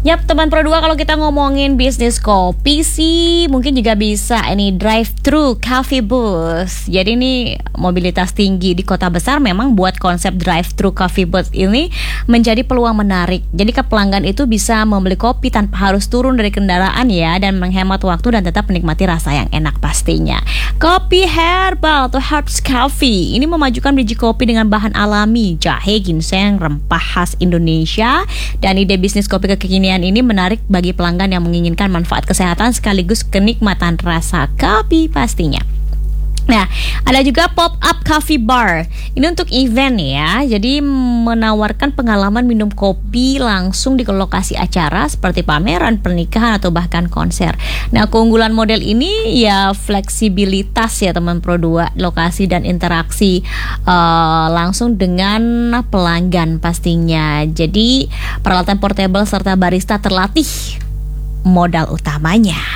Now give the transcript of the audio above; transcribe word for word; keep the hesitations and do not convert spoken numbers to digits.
Yap, teman Pro dua, kalau kita ngomongin bisnis kopi sih mungkin juga bisa ini drive-thru coffee booth. Jadi ini mobilitas tinggi di kota besar memang buat konsep drive-thru coffee booth ini menjadi peluang menarik. Jadi ke pelanggan itu bisa membeli kopi tanpa harus turun dari kendaraan ya, dan menghemat waktu dan tetap menikmati rasa yang enak pastinya. Kopi herbal atau herbs coffee ini memajukan biji kopi dengan bahan alami, jahe, ginseng, rempah khas Indonesia, dan ide bisnis kopi kekinian ini menarik bagi pelanggan yang menginginkan manfaat kesehatan sekaligus kenikmatan rasa kopi pastinya. Nah, ada juga pop-up coffee bar. Ini untuk event ya. Jadi menawarkan pengalaman minum kopi langsung di lokasi acara seperti pameran, pernikahan, atau bahkan konser. Nah, keunggulan model ini ya fleksibilitas ya teman Pro dua, lokasi dan interaksi uh, langsung dengan pelanggan pastinya. Jadi peralatan portable serta barista terlatih modal utamanya.